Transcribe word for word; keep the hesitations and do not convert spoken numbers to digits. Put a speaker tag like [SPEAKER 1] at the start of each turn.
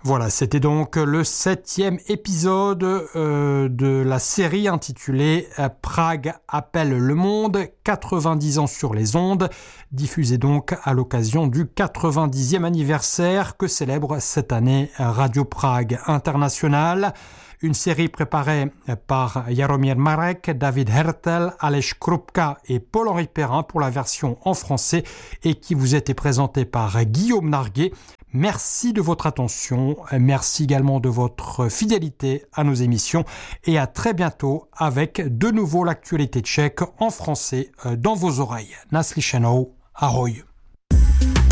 [SPEAKER 1] Voilà, c'était donc le septième épisode euh, de la série intitulée « Prague appelle le monde, quatre-vingt-dix ans sur les ondes », diffusée donc à l'occasion du quatre-vingt-dixième anniversaire que célèbre cette année Radio Prague International. Une série préparée par Jaromír Marek, David Hertel, Aleš Krupka et Paul-Henri Perrin pour la version en français et qui vous était présentée par Guillaume Narguet. Merci de votre attention, merci également de votre fidélité à nos émissions et à très bientôt avec de nouveau l'actualité tchèque en français dans vos oreilles. Naslyšenou, ahoj.